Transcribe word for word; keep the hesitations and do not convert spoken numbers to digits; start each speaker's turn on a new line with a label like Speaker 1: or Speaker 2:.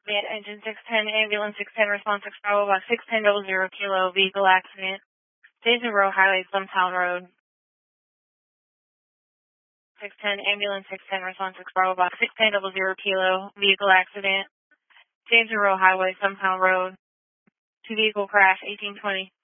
Speaker 1: Mid engine six ten, ambulance six ten, response six Bravo box six ten double zero kilo, vehicle accident. Station Row Highway, Plumtown Road. six ten, ambulance six ten, response six Bravo box six ten double zero kilo, vehicle accident. James Row Highway, Plumtown Road. Two vehicle crash, eighteen twenty.